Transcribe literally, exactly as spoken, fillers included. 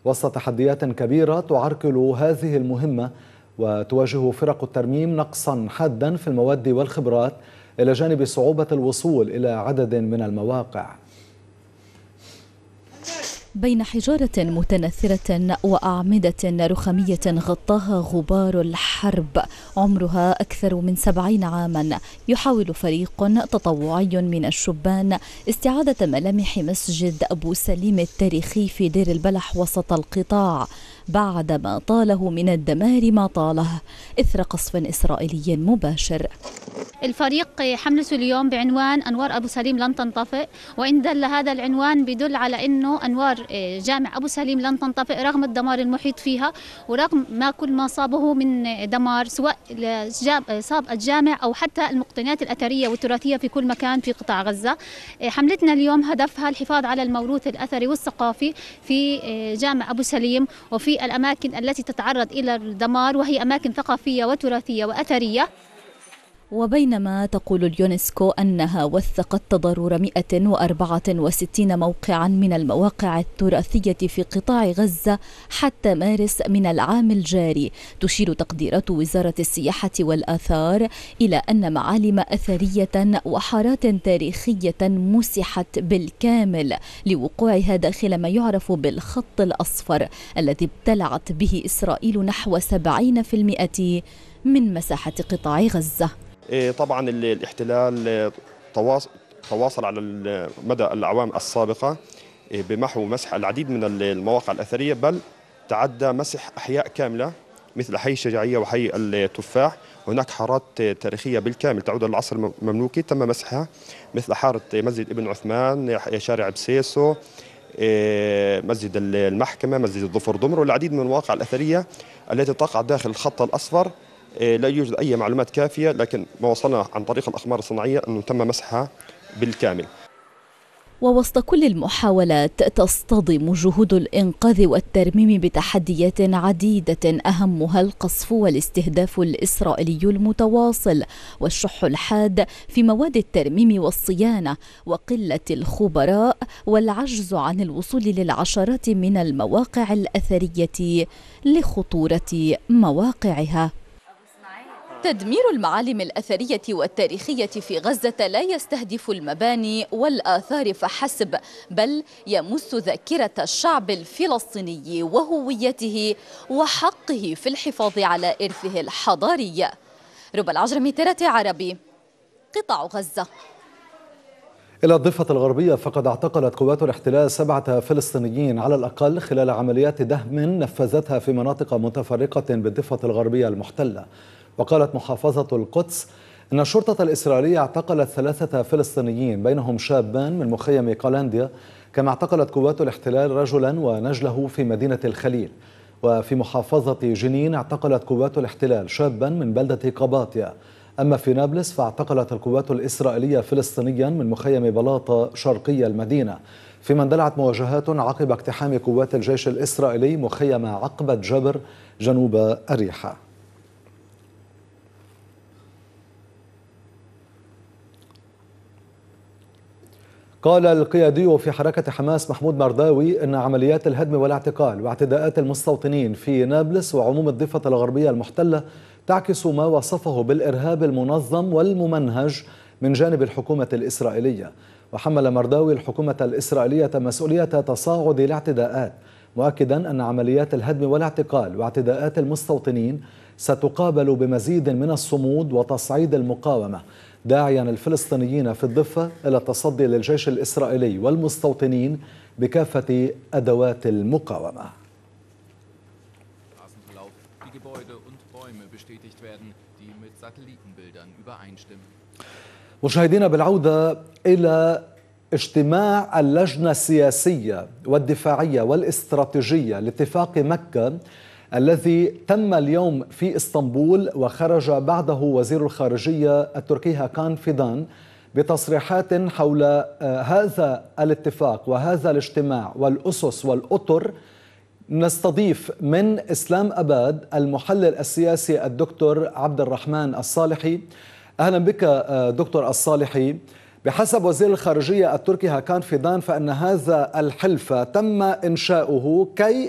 وسط تحديات كبيرة تعرقل هذه المهمة، وتواجه فرق الترميم نقصا حادا في المواد والخبرات إلى جانب صعوبة الوصول إلى عدد من المواقع. بين حجارة متنثرة وأعمدة رخامية غطاها غبار الحرب عمرها أكثر من سبعين عاما، يحاول فريق تطوعي من الشبان استعادة ملامح مسجد أبو سليم التاريخي في دير البلح وسط القطاع بعدما طاله من الدمار ما طاله إثر قصف إسرائيلي مباشر. الفريق حملته اليوم بعنوان أنوار أبو سليم لن تنطفئ، وإن دل هذا العنوان بدل على أنه أنوار جامع أبو سليم لن تنطفئ رغم الدمار المحيط فيها ورغم ما كل ما صابه من دمار، سواء صاب الجامع أو حتى المقتنيات الأثرية والتراثية في كل مكان في قطاع غزة. حملتنا اليوم هدفها الحفاظ على الموروث الأثري والثقافي في جامع أبو سليم وفي الأماكن التي تتعرض إلى الدمار، وهي أماكن ثقافية وتراثية وأثرية. وبينما تقول اليونسكو أنها وثقت تضرر مئة وأربعة وستين موقعا من المواقع التراثية في قطاع غزة حتى مارس من العام الجاري، تشير تقديرات وزارة السياحة والآثار إلى أن معالم أثرية وحارات تاريخية مسحت بالكامل لوقوعها داخل ما يعرف بالخط الأصفر الذي ابتلعت به إسرائيل نحو سبعين بالمئة من مساحة قطاع غزة. طبعا الاحتلال تواصل على مدى الأعوام السابقة بمحو مسح العديد من المواقع الأثرية، بل تعدى مسح أحياء كاملة مثل حي الشجاعية وحي التفاح. هناك حارات تاريخية بالكامل تعود للعصر المملوكي تم مسحها، مثل حارة مسجد ابن عثمان، شارع بسيسو، مسجد المحكمة، مسجد الظفر دمر، والعديد من المواقع الأثرية التي تقع داخل الخط الأصفر. لا يوجد أي معلومات كافية، لكن ما وصلنا عن طريق الأقمار الصناعية أنه تم مسحها بالكامل. ووسط كل المحاولات تصطدم جهود الإنقاذ والترميم بتحديات عديدة، أهمها القصف والاستهداف الإسرائيلي المتواصل والشح الحاد في مواد الترميم والصيانة وقلة الخبراء والعجز عن الوصول للعشرات من المواقع الأثرية لخطورة مواقعها. تدمير المعالم الأثرية والتاريخية في غزة لا يستهدف المباني والآثار فحسب، بل يمس ذاكرة الشعب الفلسطيني وهويته وحقه في الحفاظ على إرثه الحضاري. ربى العجرمي، تراتي عربي، قطاع غزة. إلى الضفة الغربية، فقد اعتقلت قوات الاحتلال سبعة فلسطينيين على الأقل خلال عمليات دهم نفذتها في مناطق متفرقة بالضفة الغربية المحتلة. وقالت محافظة القدس أن الشرطة الإسرائيلية اعتقلت ثلاثة فلسطينيين بينهم شابان من مخيم قلانديا، كما اعتقلت قوات الاحتلال رجلا ونجله في مدينة الخليل. وفي محافظة جنين اعتقلت قوات الاحتلال شابا من بلدة قباطيا. أما في نابلس فاعتقلت القوات الإسرائيلية فلسطينيا من مخيم بلاطة شرقي المدينة، فيما اندلعت مواجهات عقب اقتحام قوات الجيش الإسرائيلي مخيم عقبة جبر جنوب أريحة. قال القيادي في حركة حماس محمود مرداوي أن عمليات الهدم والاعتقال واعتداءات المستوطنين في نابلس وعموم الضفة الغربية المحتلة تعكس ما وصفه بالإرهاب المنظم والممنهج من جانب الحكومة الإسرائيلية. وحمل مرداوي الحكومة الإسرائيلية مسؤولية تصاعد الاعتداءات، مؤكدا أن عمليات الهدم والاعتقال واعتداءات المستوطنين ستقابل بمزيد من الصمود وتصعيد المقاومة، داعيا الفلسطينيين في الضفة إلى التصدي للجيش الإسرائيلي والمستوطنين بكافة أدوات المقاومة. مشاهدينا، بالعودة إلى اجتماع اللجنة السياسية والدفاعية والاستراتيجية لاتفاق مكة الذي تم اليوم في اسطنبول، وخرج بعده وزير الخارجية التركي هاكان فيدان بتصريحات حول هذا الاتفاق وهذا الاجتماع والأسس والأطر. نستضيف من إسلام أباد المحلل السياسي الدكتور عبد الرحمن الصالحي. أهلا بك دكتور الصالحي. بحسب وزير الخارجية التركي هاكان فيدان فإن هذا الحلف تم إنشاؤه كي